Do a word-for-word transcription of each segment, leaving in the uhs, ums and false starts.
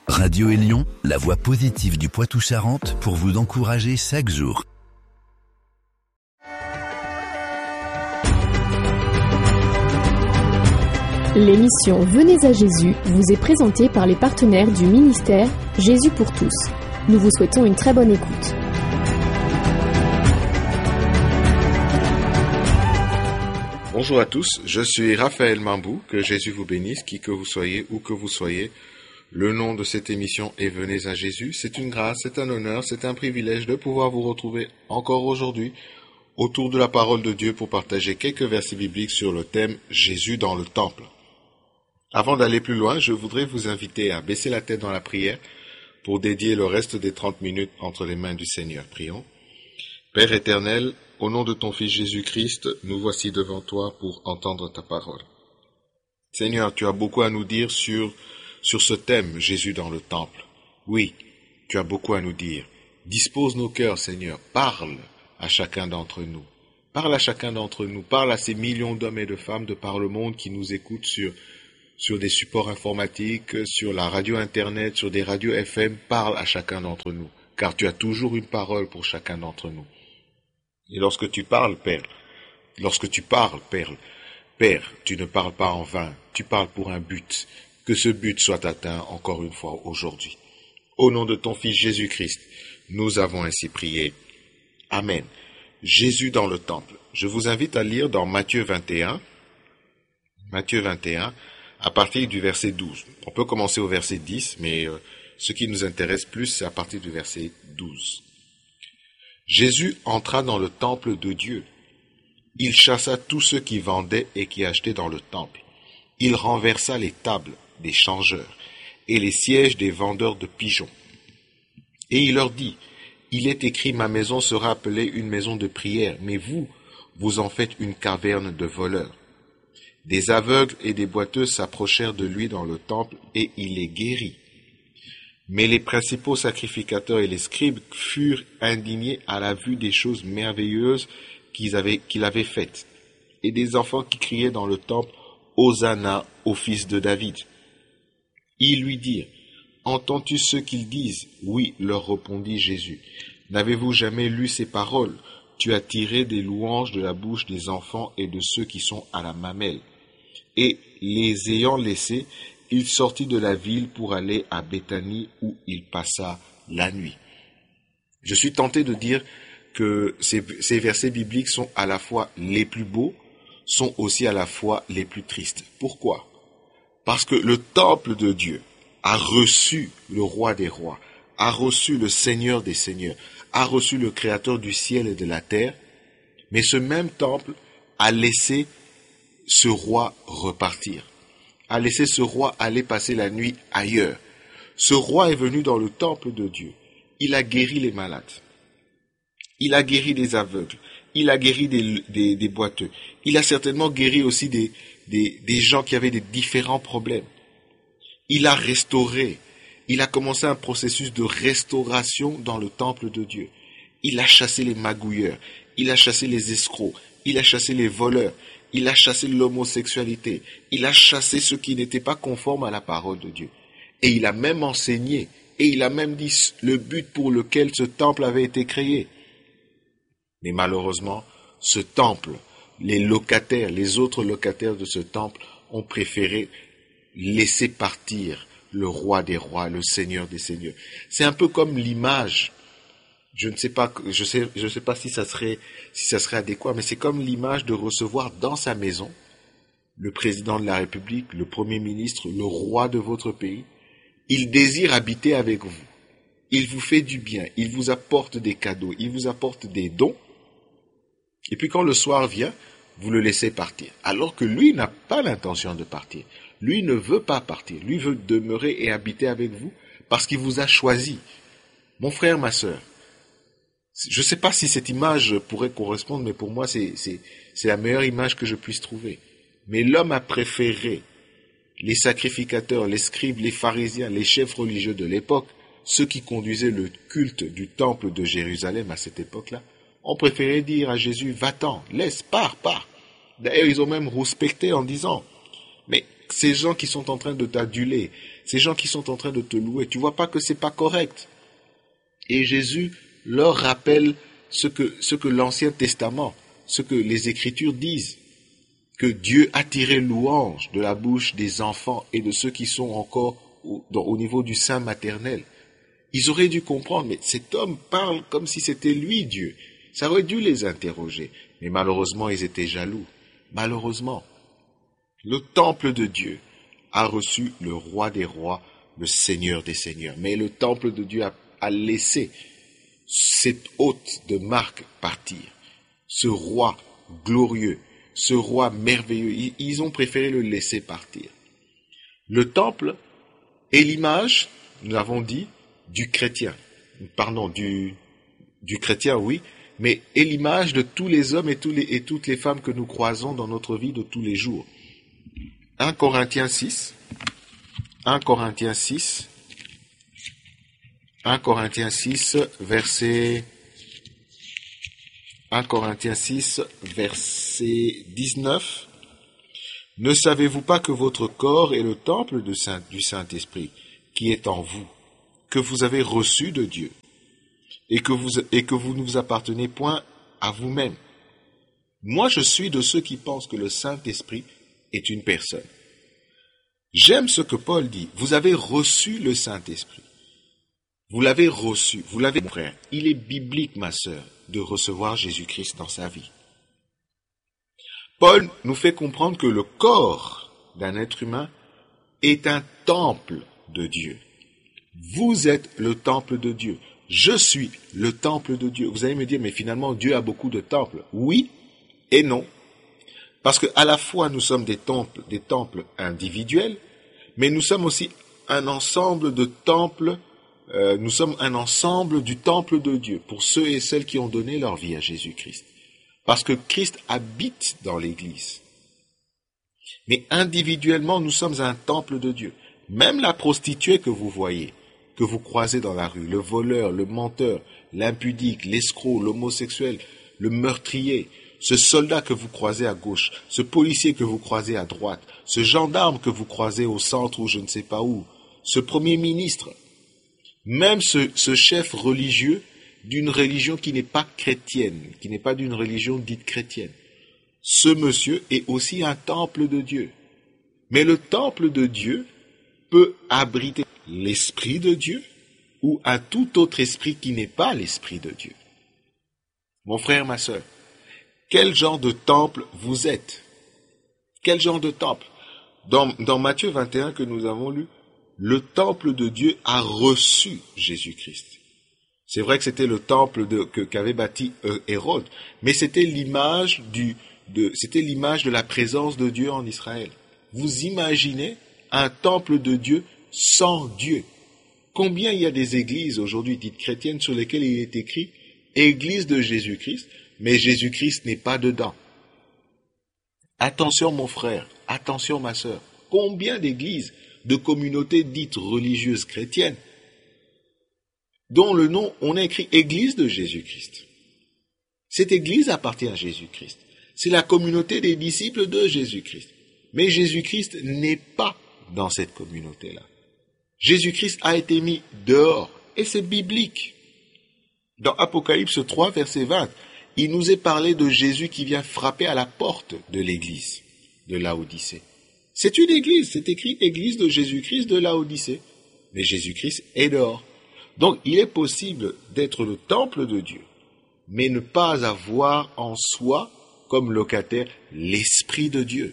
Radio Élion, la voix positive du Poitou-Charentes pour vous encourager chaque jour. L'émission Venez à Jésus vous est présentée par les partenaires du ministère Jésus pour tous. Nous vous souhaitons une très bonne écoute. Bonjour à tous, je suis Raphaël Mambou, que Jésus vous bénisse, qui que vous soyez, où que vous soyez. Le nom de cette émission est Venez à Jésus. C'est une grâce, c'est un honneur, c'est un privilège de pouvoir vous retrouver encore aujourd'hui autour de la parole de Dieu pour partager quelques versets bibliques sur le thème Jésus dans le temple. Avant d'aller plus loin, je voudrais vous inviter à baisser la tête dans la prière pour dédier le reste des trente minutes entre les mains du Seigneur. Prions. Père éternel, au nom de ton Fils Jésus-Christ, nous voici devant toi pour entendre ta parole. Seigneur, tu as beaucoup à nous dire sur, sur ce thème, Jésus dans le temple. Oui, tu as beaucoup à nous dire. Dispose nos cœurs, Seigneur. Parle à chacun d'entre nous. Parle à chacun d'entre nous. Parle à ces millions d'hommes et de femmes de par le monde qui nous écoutent sur, sur des supports informatiques, sur la radio Internet, sur des radios F M. Parle à chacun d'entre nous, car tu as toujours une parole pour chacun d'entre nous. Et lorsque tu parles, Père, lorsque tu parles, Père, Père, tu ne parles pas en vain, tu parles pour un but, que ce but soit atteint encore une fois aujourd'hui. Au nom de ton Fils Jésus-Christ, nous avons ainsi prié. Amen. Jésus dans le temple. Je vous invite à lire dans Matthieu vingt et un, Matthieu vingt et un, à partir du verset douze. On peut commencer au verset dix, mais euh, ce qui nous intéresse plus, c'est à partir du verset douze. Jésus entra dans le temple de Dieu. Il chassa tous ceux qui vendaient et qui achetaient dans le temple. Il renversa les tables des changeurs et les sièges des vendeurs de pigeons. Et il leur dit, « Il est écrit, ma maison sera appelée une maison de prière, mais vous, vous en faites une caverne de voleurs. » Des aveugles et des boiteux s'approchèrent de lui dans le temple et il les guérit. Mais les principaux sacrificateurs et les scribes furent indignés à la vue des choses merveilleuses qu'ils avaient, qu'il avait faites, et des enfants qui criaient dans le temple, « Hosanna au fils de David !» Ils lui dirent, « Entends-tu ce qu'ils disent ?» « Oui, leur répondit Jésus. « N'avez-vous jamais lu ces paroles ? Tu as tiré des louanges de la bouche des enfants et de ceux qui sont à la mamelle. » Et les ayant laissés, il sortit de la ville pour aller à Béthanie où il passa la nuit. Je suis tenté de dire que ces, ces versets bibliques sont à la fois les plus beaux, sont aussi à la fois les plus tristes. Pourquoi ? Parce que le temple de Dieu a reçu le roi des rois, a reçu le Seigneur des seigneurs, a reçu le Créateur du ciel et de la terre, mais ce même temple a laissé ce roi repartir, a laissé ce roi aller passer la nuit ailleurs. Ce roi est venu dans le temple de Dieu. Il a guéri les malades. Il a guéri des aveugles. Il a guéri des, des, des boiteux. Il a certainement guéri aussi des, des, des gens qui avaient des différents problèmes. Il a restauré. Il a commencé un processus de restauration dans le temple de Dieu. Il a chassé les magouilleurs. Il a chassé les escrocs. Il a chassé les voleurs. Il a chassé l'homosexualité. Il a chassé ceux qui n'étaient pas conformes à la parole de Dieu. Et il a même enseigné. Et il a même dit le but pour lequel ce temple avait été créé. Mais malheureusement, ce temple, les locataires, les autres locataires de ce temple ont préféré laisser partir le roi des rois, le Seigneur des seigneurs. C'est un peu comme l'image. Je ne sais pas, je sais, je sais pas si ça serait, si ça serait adéquat, mais c'est comme l'image de recevoir dans sa maison le président de la République, le Premier ministre, le roi de votre pays. Il désire habiter avec vous. Il vous fait du bien. Il vous apporte des cadeaux. Il vous apporte des dons. Et puis quand le soir vient, vous le laissez partir. Alors que lui n'a pas l'intention de partir. Lui ne veut pas partir. Lui veut demeurer et habiter avec vous parce qu'il vous a choisi. Mon frère, ma sœur, je ne sais pas si cette image pourrait correspondre, mais pour moi, c'est, c'est, c'est la meilleure image que je puisse trouver. Mais l'homme a préféré les sacrificateurs, les scribes, les pharisiens, les chefs religieux de l'époque, ceux qui conduisaient le culte du temple de Jérusalem à cette époque-là, ont préféré dire à Jésus, va-t'en, laisse, pars, pars. D'ailleurs, ils ont même rouspecté en disant, mais ces gens qui sont en train de t'aduler, ces gens qui sont en train de te louer, tu vois pas que c'est pas correct. Et Jésus leur rappelle ce que, ce que l'Ancien Testament, ce que les Écritures disent, que Dieu a tiré louange de la bouche des enfants et de ceux qui sont encore au, dans, au niveau du sein maternel. Ils auraient dû comprendre, mais cet homme parle comme si c'était lui Dieu. Ça aurait dû les interroger. Mais malheureusement, ils étaient jaloux. Malheureusement. Le temple de Dieu a reçu le roi des rois, le Seigneur des seigneurs. Mais le temple de Dieu a, a laissé cet hôte de marque partir. Ce roi glorieux, ce roi merveilleux, ils, ils ont préféré le laisser partir. Le temple est l'image, nous l'avons dit, du chrétien. Pardon, du, du chrétien, oui, mais est l'image de tous les hommes et, tous les, et toutes les femmes que nous croisons dans notre vie de tous les jours. un Corinthiens six, un Corinthiens six, un Corinthiens six, verset, un Corinthiens six, verset dix-neuf. Ne savez-vous pas que votre corps est le temple de Saint, du Saint-Esprit qui est en vous, que vous avez reçu de Dieu, et que vous, et que vous ne vous appartenez point à vous-même? Moi, je suis de ceux qui pensent que le Saint-Esprit est une personne. J'aime ce que Paul dit. Vous avez reçu le Saint-Esprit. Vous l'avez reçu. Vous l'avez, mon frère. Il est biblique, ma sœur, de recevoir Jésus-Christ dans sa vie. Paul nous fait comprendre que le corps d'un être humain est un temple de Dieu. Vous êtes le temple de Dieu. Je suis le temple de Dieu. Vous allez me dire, mais finalement, Dieu a beaucoup de temples. Oui et non. Parce qu'à la fois, nous sommes des temples, des temples individuels, mais nous sommes aussi un ensemble de temples, euh, nous sommes un ensemble du temple de Dieu, pour ceux et celles qui ont donné leur vie à Jésus-Christ. Parce que Christ habite dans l'Église. Mais individuellement, nous sommes un temple de Dieu. Même la prostituée que vous voyez, que vous croisez dans la rue, le voleur, le menteur, l'impudique, l'escroc, l'homosexuel, le meurtrier, ce soldat que vous croisez à gauche, ce policier que vous croisez à droite, ce gendarme que vous croisez au centre ou je ne sais pas où, ce premier ministre, même ce, ce chef religieux d'une religion qui n'est pas chrétienne, qui n'est pas d'une religion dite chrétienne, ce monsieur est aussi un temple de Dieu. Mais le temple de Dieu peut abriter l'Esprit de Dieu ou un tout autre esprit qui n'est pas l'Esprit de Dieu. Mon frère, ma sœur, quel genre de temple vous êtes? Quel genre de temple? Dans, dans Matthieu vingt et un que nous avons lu, le temple de Dieu a reçu Jésus-Christ. C'est vrai que c'était le temple de, que, qu'avait bâti euh, Hérode, mais c'était l'image du, de, c'était l'image de la présence de Dieu en Israël. Vous imaginez un temple de Dieu sans Dieu. Combien il y a des églises aujourd'hui dites chrétiennes sur lesquelles il est écrit « Église de Jésus-Christ », mais Jésus-Christ n'est pas dedans. Attention mon frère, attention ma sœur, combien d'églises, de communautés dites religieuses chrétiennes, dont le nom, on a écrit « Église de Jésus-Christ ». Cette église appartient à Jésus-Christ. C'est la communauté des disciples de Jésus-Christ. Mais Jésus-Christ n'est pas dans cette communauté-là. Jésus-Christ a été mis dehors, et c'est biblique. Dans Apocalypse trois, verset vingt, il nous est parlé de Jésus qui vient frapper à la porte de l'église de Laodicée. C'est une église, c'est écrit église de Jésus-Christ de Laodicée. Mais Jésus-Christ est dehors. Donc il est possible d'être le temple de Dieu, mais ne pas avoir en soi, comme locataire, l'Esprit de Dieu.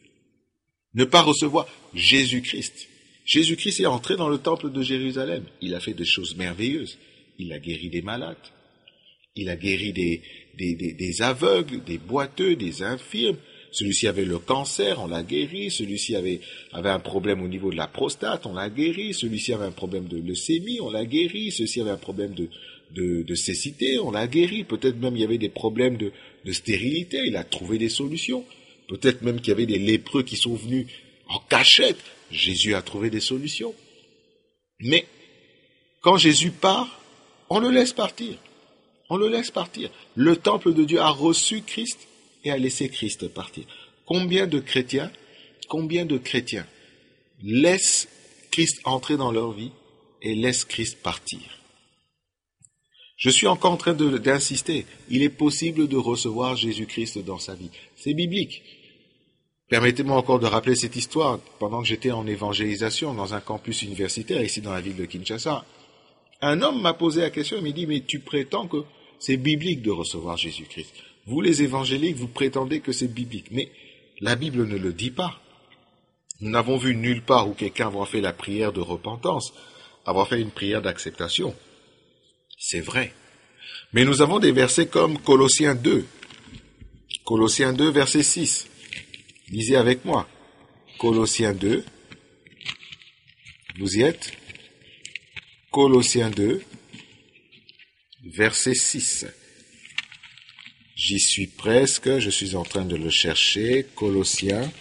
Ne pas recevoir Jésus-Christ. Jésus-Christ est entré dans le temple de Jérusalem. Il a fait des choses merveilleuses. Il a guéri des malades. Il a guéri des, des, des, des aveugles, des boiteux, des infirmes. Celui-ci avait le cancer, on l'a guéri. Celui-ci avait, avait un problème au niveau de la prostate, on l'a guéri. Celui-ci avait un problème de leucémie, on l'a guéri. Celui-ci avait un problème de, de, de cécité, on l'a guéri. Peut-être même il y avait des problèmes de, de stérilité, il a trouvé des solutions. Peut-être même qu'il y avait des lépreux qui sont venus en cachette. Jésus a trouvé des solutions. Mais quand Jésus part, on le laisse partir. On le laisse partir. Le temple de Dieu a reçu Christ et a laissé Christ partir. Combien de chrétiens Combien de chrétiens laissent Christ entrer dans leur vie et laissent Christ partir? Je suis encore en train de, d'insister. Il est possible de recevoir Jésus-Christ dans sa vie. C'est biblique. Permettez-moi encore de rappeler cette histoire. Pendant que j'étais en évangélisation dans un campus universitaire ici dans la ville de Kinshasa, un homme m'a posé la question, il m'a dit, mais tu prétends que c'est biblique de recevoir Jésus-Christ. Vous les évangéliques, vous prétendez que c'est biblique. Mais la Bible ne le dit pas. Nous n'avons vu nulle part où quelqu'un avoir fait la prière de repentance, avoir fait une prière d'acceptation. C'est vrai. Mais nous avons des versets comme Colossiens deux. Colossiens deux, verset six. Lisez avec moi. Colossiens deux. Vous y êtes? Colossiens deux, verset six. J'y suis presque, je suis en train de le chercher. Colossiens.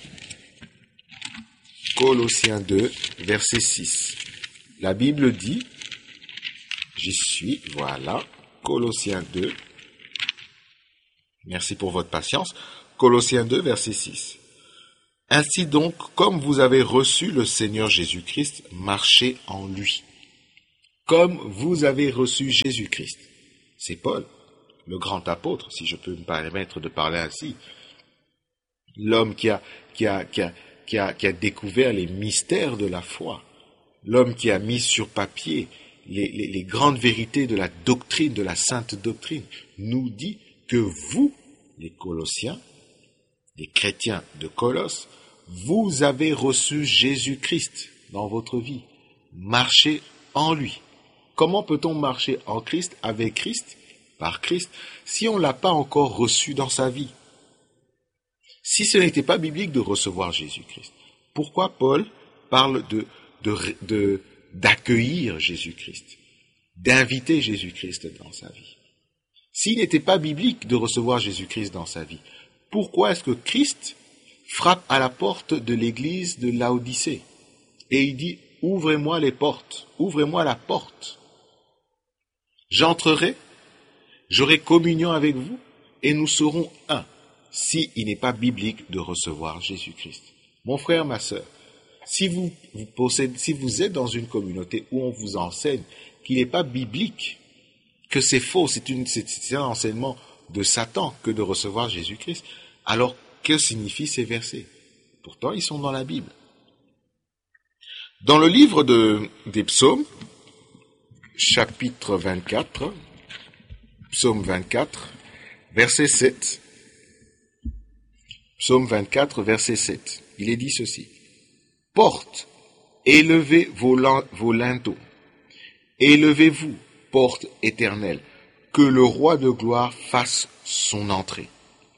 Colossiens deux, verset six. La Bible dit, j'y suis, voilà, Colossiens deux. Merci pour votre patience. Colossiens deux, verset six. Ainsi donc, comme vous avez reçu le Seigneur Jésus-Christ, marchez en lui. Comme vous avez reçu Jésus-Christ. C'est Paul, le grand apôtre, si je peux me permettre de parler ainsi. L'homme qui a, qui a, qui a, qui a, qui a découvert les mystères de la foi. L'homme qui a mis sur papier les, les, les grandes vérités de la doctrine, de la sainte doctrine, nous dit que vous, les Colossiens, les chrétiens de Colosse, vous avez reçu Jésus-Christ dans votre vie. Marchez en lui. Comment peut-on marcher en Christ, avec Christ, par Christ, si on ne l'a pas encore reçu dans sa vie? Si ce n'était pas biblique de recevoir Jésus-Christ, pourquoi Paul parle de, de, de, d'accueillir Jésus-Christ, d'inviter Jésus-Christ dans sa vie? S'il n'était pas biblique de recevoir Jésus-Christ dans sa vie, pourquoi est-ce que Christ frappe à la porte de l'église de Laodicée et il dit « Ouvrez-moi les portes, ouvrez-moi la porte. J'entrerai, j'aurai communion avec vous et nous serons un. » Si il n'est pas biblique de recevoir Jésus-Christ. Mon frère, ma sœur, si vous, vous possédez, si vous êtes dans une communauté où on vous enseigne qu'il n'est pas biblique, que c'est faux, c'est, une, c'est, c'est un enseignement de Satan que de recevoir Jésus-Christ, alors que signifient ces versets? Pourtant, ils sont dans la Bible. Dans le livre de, des psaumes, chapitre vingt-quatre, psaume vingt-quatre, verset sept, psaume vingt-quatre, verset sept, il est dit ceci. Porte, élevez vos, vos linteaux, élevez-vous, porte éternelle, que le roi de gloire fasse son entrée.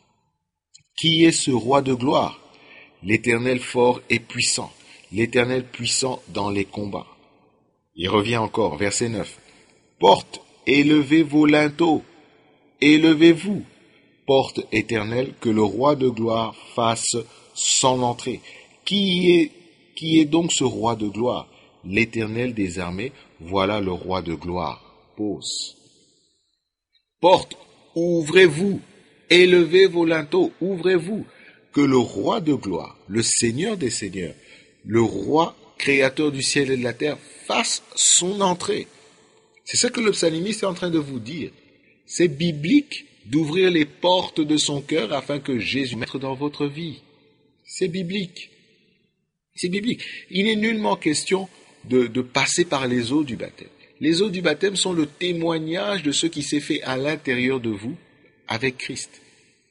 Qui est ce roi de gloire? L'Éternel fort et puissant, l'Éternel puissant dans les combats. Il revient encore, verset neuf. Porte, élevez vos linteaux, élevez-vous, porte éternelle, que le roi de gloire fasse son entrée. Qui est, qui est donc ce roi de gloire? L'Éternel des armées, voilà le roi de gloire. Pause. Porte, ouvrez-vous, élevez vos linteaux, ouvrez-vous, que le roi de gloire, le Seigneur des seigneurs, le roi créateur du ciel et de la terre, fasse son entrée. C'est ça que le psalmiste est en train de vous dire. C'est biblique d'ouvrir les portes de son cœur afin que Jésus entre dans votre vie. C'est biblique. C'est biblique. Il n'est nullement question de, de passer par les eaux du baptême. Les eaux du baptême sont le témoignage de ce qui s'est fait à l'intérieur de vous avec Christ.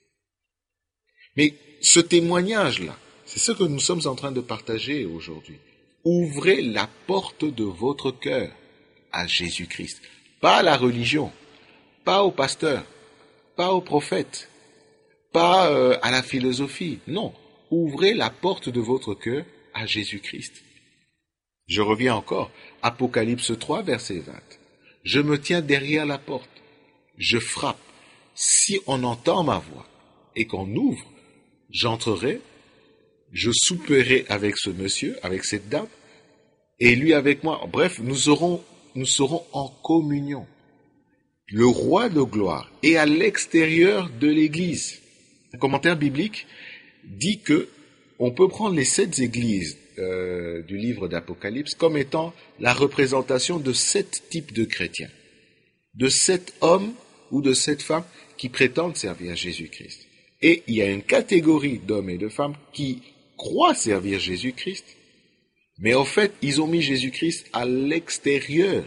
Mais ce témoignage-là, c'est ce que nous sommes en train de partager aujourd'hui. Ouvrez la porte de votre cœur à Jésus-Christ. Pas à la religion, pas au pasteur, pas au prophète, pas euh, à la philosophie. Non, ouvrez la porte de votre cœur à Jésus-Christ. Je reviens encore, Apocalypse trois, verset vingt. Je me tiens derrière la porte, je frappe. Si on entend ma voix et qu'on ouvre, j'entrerai, je souperai avec ce monsieur, avec cette dame, et lui avec moi. Bref, nous serons, nous serons en communion. Le roi de gloire est à l'extérieur de l'église. Un commentaire biblique dit que on peut prendre les sept églises euh, du livre d'Apocalypse comme étant la représentation de sept types de chrétiens, de sept hommes ou de sept femmes qui prétendent servir Jésus-Christ. Et il y a une catégorie d'hommes et de femmes qui croient servir Jésus-Christ, mais en fait, ils ont mis Jésus-Christ à l'extérieur,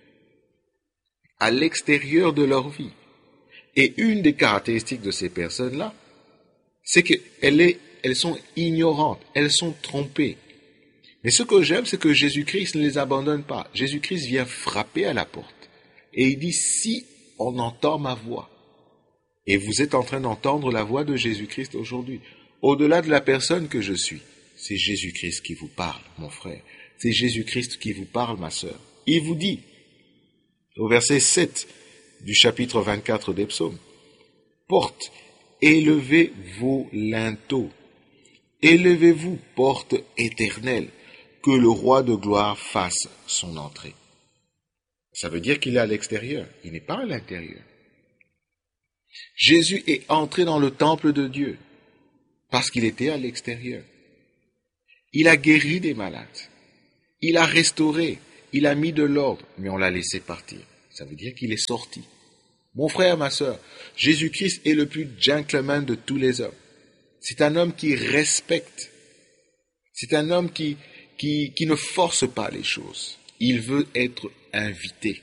à l'extérieur de leur vie. Et une des caractéristiques de ces personnes-là, c'est qu'elles est, elles sont ignorantes, elles sont trompées. Mais ce que j'aime, c'est que Jésus-Christ ne les abandonne pas. Jésus-Christ vient frapper à la porte. Et il dit, si on entend ma voix, et vous êtes en train d'entendre la voix de Jésus-Christ aujourd'hui, au-delà de la personne que je suis, c'est Jésus-Christ qui vous parle, mon frère. C'est Jésus-Christ qui vous parle, ma sœur. Il vous dit, au verset sept du chapitre vingt-quatre des psaumes, « Porte, élevez vos linteaux, élevez-vous, porte éternelle, que le roi de gloire fasse son entrée. » Ça veut dire qu'il est à l'extérieur, il n'est pas à l'intérieur. Jésus est entré dans le temple de Dieu parce qu'il était à l'extérieur. Il a guéri des malades, il a restauré, il a mis de l'ordre, mais on l'a laissé partir. Ça veut dire qu'il est sorti. Mon frère, ma sœur, Jésus-Christ est le plus gentleman de tous les hommes. C'est un homme qui respecte. C'est un homme qui, qui, qui ne force pas les choses. Il veut être invité.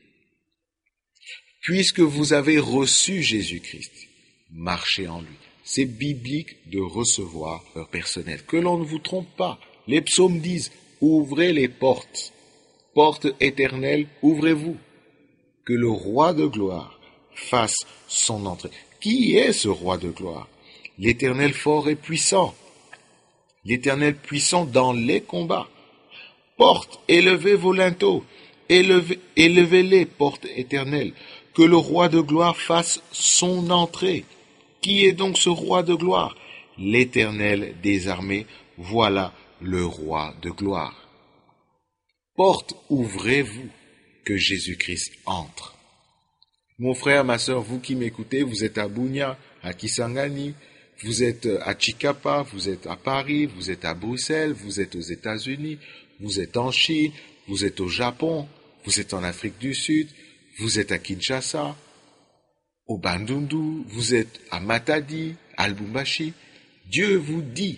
Puisque vous avez reçu Jésus-Christ, marchez en lui. C'est biblique de recevoir leur personnel. Que l'on ne vous trompe pas. Les psaumes disent, ouvrez les portes. Porte éternelle, ouvrez-vous. Que le roi de gloire fasse son entrée. Qui est ce roi de gloire? L'Éternel fort et puissant. L'Éternel puissant dans les combats. Porte, élevez vos linteaux. Élevez, élevez-les, porte éternelle. Que le roi de gloire fasse son entrée. Qui est donc ce roi de gloire? L'Éternel des armées, voilà le roi de gloire. Porte, ouvrez-vous, que Jésus-Christ entre. Mon frère, ma sœur, vous qui m'écoutez, vous êtes à Bunia, à Kisangani, vous êtes à Chikapa, vous êtes à Paris, vous êtes à Bruxelles, vous êtes aux États-Unis, vous êtes en Chine, vous êtes au Japon, vous êtes en Afrique du Sud, vous êtes à Kinshasa, au Bandundu, vous êtes à Matadi, à Lubumbashi. Dieu vous dit,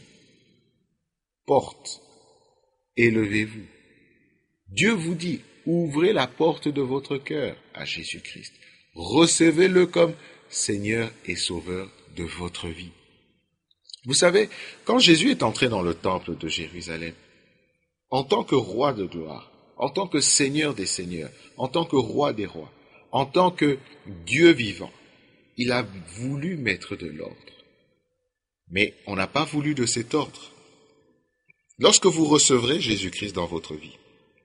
porte, élevez-vous. Dieu vous dit, ouvrez la porte de votre cœur à Jésus-Christ. Recevez-le comme Seigneur et Sauveur de votre vie. Vous savez, quand Jésus est entré dans le temple de Jérusalem, en tant que roi de gloire, en tant que Seigneur des seigneurs, en tant que roi des rois, en tant que Dieu vivant, il a voulu mettre de l'ordre. Mais on n'a pas voulu de cet ordre. Lorsque vous recevrez Jésus-Christ dans votre vie,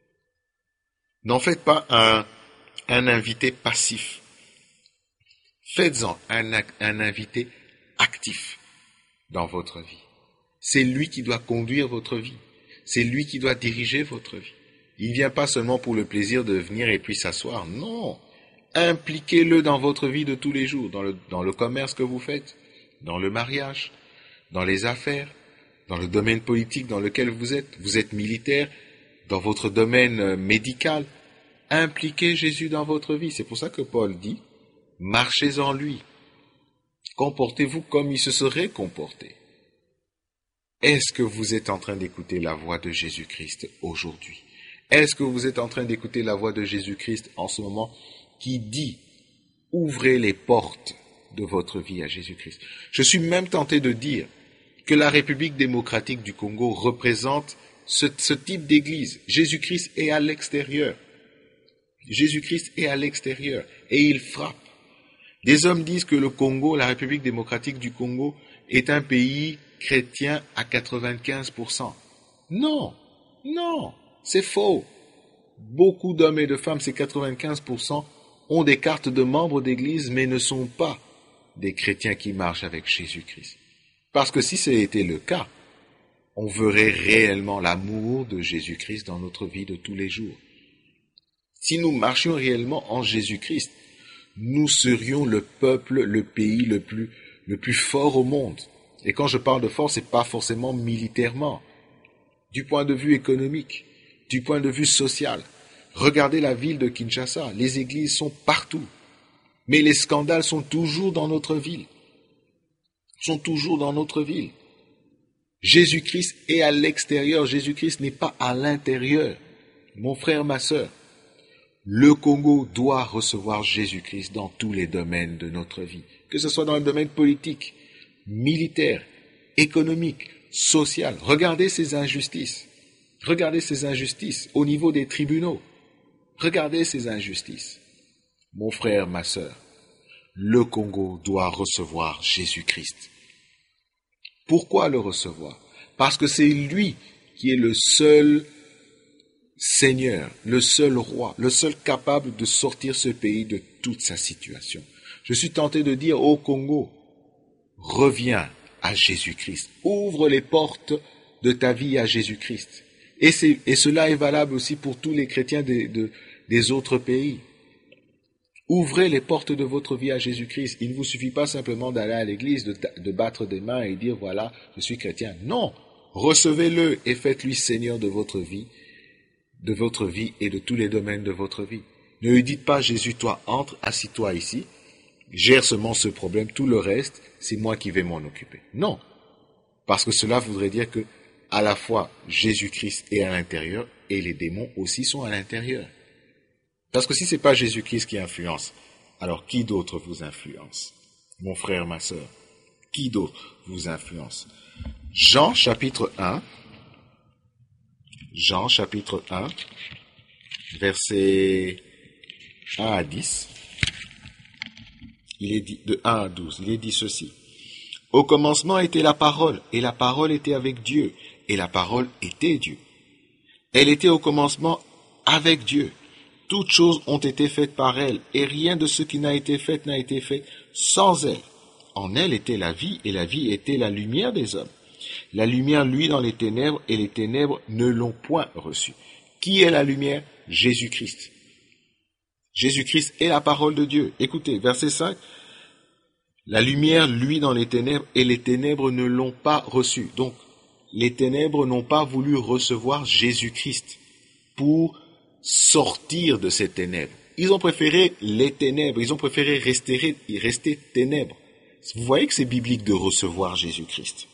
n'en faites pas un, un invité passif. Faites-en un, un invité actif dans votre vie. C'est lui qui doit conduire votre vie. C'est lui qui doit diriger votre vie. Il ne vient pas seulement pour le plaisir de venir et puis s'asseoir. Non. Impliquez-le dans votre vie de tous les jours, dans le, dans le commerce que vous faites, dans le mariage, dans les affaires, dans le domaine politique dans lequel vous êtes. Vous êtes militaire, dans votre domaine médical. Impliquez Jésus dans votre vie. C'est pour ça que Paul dit, marchez en lui. Comportez-vous comme il se serait comporté. Est-ce que vous êtes en train d'écouter la voix de Jésus-Christ aujourd'hui? Est-ce que vous êtes en train d'écouter la voix de Jésus-Christ en ce moment qui dit, ouvrez les portes de votre vie à Jésus-Christ? Je suis même tenté de dire que la République démocratique du Congo représente ce, ce type d'église. Jésus-Christ est à l'extérieur. Jésus-Christ est à l'extérieur et il frappe. Des hommes disent que le Congo, la République démocratique du Congo, est un pays chrétien à quatre-vingt-quinze pour cent. Non, non, c'est faux. Beaucoup d'hommes et de femmes, ces quatre-vingt-quinze pour cent, ont des cartes de membres d'église, mais ne sont pas des chrétiens qui marchent avec Jésus-Christ. Parce que si c'était le cas, on verrait réellement l'amour de Jésus-Christ dans notre vie de tous les jours. Si nous marchions réellement en Jésus-Christ, nous serions le peuple, le pays le plus, le plus fort au monde. Et quand je parle de force, c'est pas forcément militairement. Du point de vue économique, du point de vue social. Regardez la ville de Kinshasa, les églises sont partout. Mais les scandales sont toujours dans notre ville. Sont toujours dans notre ville. Jésus-Christ est à l'extérieur, Jésus-Christ n'est pas à l'intérieur. Mon frère, ma sœur, le Congo doit recevoir Jésus-Christ dans tous les domaines de notre vie. Que ce soit dans le domaine politique, militaire, économique, social. Regardez ces injustices. Regardez ces injustices au niveau des tribunaux. Regardez ces injustices. Mon frère, ma sœur, le Congo doit recevoir Jésus-Christ. Pourquoi le recevoir? Parce que c'est lui qui est le seul Seigneur, le seul roi, le seul capable de sortir ce pays de toute sa situation. Je suis tenté de dire au Congo, reviens à Jésus-Christ. Ouvre les portes de ta vie à Jésus-Christ. Et, c'est, et cela est valable aussi pour tous les chrétiens de, de, des autres pays. Ouvrez les portes de votre vie à Jésus-Christ. Il ne vous suffit pas simplement d'aller à l'église, de, de battre des mains et dire, voilà, je suis chrétien. Non, recevez-le et faites-lui Seigneur de votre vie, de votre vie et de tous les domaines de votre vie. Ne lui dites pas, Jésus, toi, entre, assis-toi ici, gère seulement ce problème, tout le reste, c'est moi qui vais m'en occuper. Non, parce que cela voudrait dire que à la fois Jésus-Christ est à l'intérieur et les démons aussi sont à l'intérieur. Parce que si ce n'est pas Jésus-Christ qui influence, alors qui d'autre vous influence? Mon frère, ma sœur, qui d'autre vous influence? Jean chapitre un, Jean chapitre un, versets un à dix, il est dit, de un à douze, il est dit ceci. Au commencement était la parole, et la parole était avec Dieu, et la parole était Dieu. Elle était au commencement avec Dieu. Toutes choses ont été faites par elle, et rien de ce qui n'a été fait n'a été fait sans elle. En elle était la vie, et la vie était la lumière des hommes. La lumière luit dans les ténèbres, et les ténèbres ne l'ont point reçue. Qui est la lumière? Jésus-Christ. Jésus-Christ est la parole de Dieu. Écoutez, verset cinq. La lumière luit dans les ténèbres, et les ténèbres ne l'ont pas reçue. Donc, les ténèbres n'ont pas voulu recevoir Jésus-Christ pour sortir de ces ténèbres. Ils ont préféré les ténèbres, ils ont préféré rester, rester ténèbres. Vous voyez que c'est biblique de recevoir Jésus-Christ.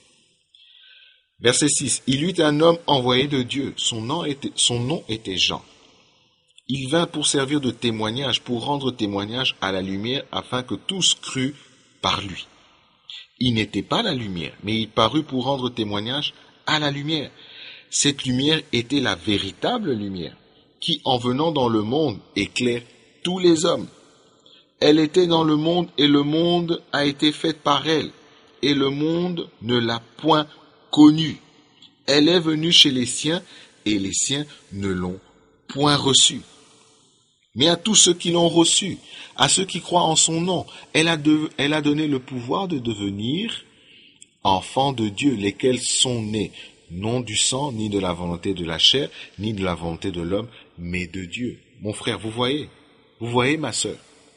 Verset six. Il eut un homme envoyé de Dieu, son nom était, son nom était Jean. Il vint pour servir de témoignage, pour rendre témoignage à la lumière, afin que tous cruent par lui. Il n'était pas la lumière, mais il parut pour rendre témoignage à la lumière. Cette lumière était la véritable lumière, qui, en venant dans le monde, éclaire tous les hommes. Elle était dans le monde, et le monde a été fait par elle, et le monde ne l'a point connue. Elle est venue chez les siens, et les siens ne l'ont point reçue. Mais à tous ceux qui l'ont reçue, à ceux qui croient en son nom, elle a, de, elle a donné le pouvoir de devenir enfants de Dieu, lesquels sont nés, non du sang, ni de la volonté de la chair, ni de la volonté de l'homme, mais de Dieu. Mon frère, vous voyez, vous voyez ma sœur.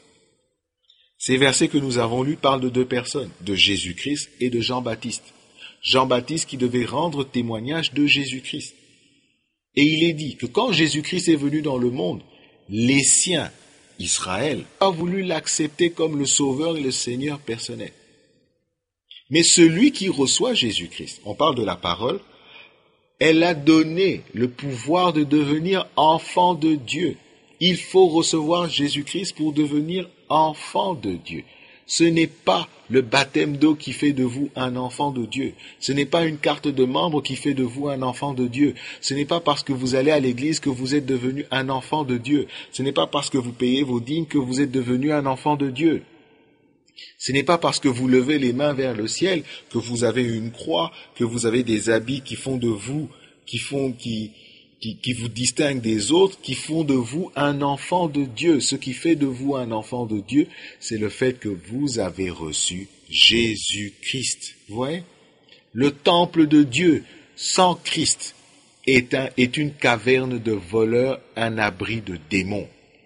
Ces versets que nous avons lus parlent de deux personnes, de Jésus-Christ et de Jean-Baptiste. Jean-Baptiste qui devait rendre témoignage de Jésus-Christ. Et il est dit que quand Jésus-Christ est venu dans le monde, les siens, Israël, n'ont pas voulu l'accepter comme le Sauveur et le Seigneur personnel. Mais celui qui reçoit Jésus-Christ, on parle de la parole, elle a donné le pouvoir de devenir enfant de Dieu. Il faut recevoir Jésus-Christ pour devenir enfant de Dieu. Ce n'est pas le baptême d'eau qui fait de vous un enfant de Dieu. Ce n'est pas une carte de membre qui fait de vous un enfant de Dieu. Ce n'est pas parce que vous allez à l'église que vous êtes devenu un enfant de Dieu. Ce n'est pas parce que vous payez vos dîmes que vous êtes devenu un enfant de Dieu. Ce n'est pas parce que vous levez les mains vers le ciel que vous avez une croix, que vous avez des habits qui font de vous, qui font, qui, qui, qui vous distinguent des autres, qui font de vous un enfant de Dieu. Ce qui fait de vous un enfant de Dieu, c'est le fait que vous avez reçu Jésus-Christ. Vous voyez? Le temple de Dieu sans Christ est, un, est une caverne de voleurs, un abri de démons.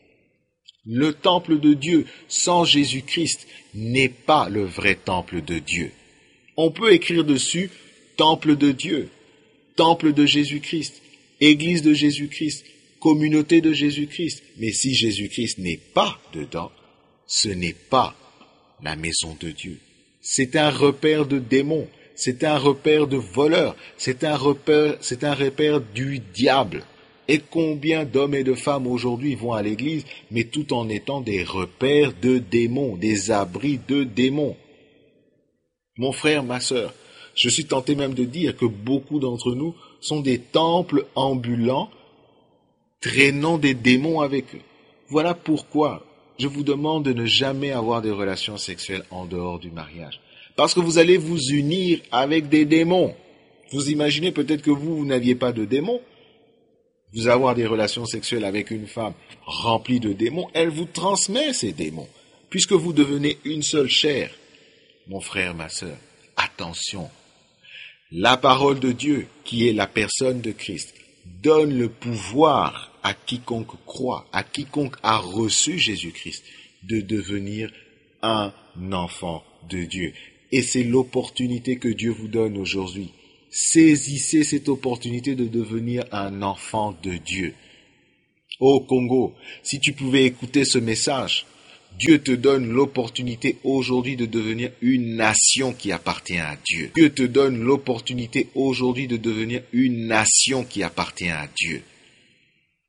Le temple de Dieu sans Jésus-Christ n'est pas le vrai temple de Dieu. On peut écrire dessus « Temple de Dieu »,« Temple de Jésus-Christ »,« Église de Jésus-Christ »,« Communauté de Jésus-Christ ». Mais si Jésus-Christ n'est pas dedans, ce n'est pas la maison de Dieu. C'est un repère de démons, c'est un repère de voleurs, c'est un repère, c'est un repère du diable. Et combien d'hommes et de femmes aujourd'hui vont à l'église, mais tout en étant des repères de démons, des abris de démons. Mon frère, ma sœur, je suis tenté même de dire que beaucoup d'entre nous sont des temples ambulants, traînant des démons avec eux. Voilà pourquoi je vous demande de ne jamais avoir des relations sexuelles en dehors du mariage. Parce que vous allez vous unir avec des démons. Vous imaginez peut-être que vous, vous n'aviez pas de démons. Vous avoir des relations sexuelles avec une femme remplie de démons, elle vous transmet ces démons, puisque vous devenez une seule chair. Mon frère, ma sœur, attention. La parole de Dieu, qui est la personne de Christ, donne le pouvoir à quiconque croit, à quiconque a reçu Jésus-Christ, de devenir un enfant de Dieu. Et c'est l'opportunité que Dieu vous donne aujourd'hui. Saisissez cette opportunité de devenir un enfant de Dieu. Ô Congo, si tu pouvais écouter ce message, Dieu te donne l'opportunité aujourd'hui de devenir une nation qui appartient à Dieu. Dieu te donne l'opportunité aujourd'hui de devenir une nation qui appartient à Dieu.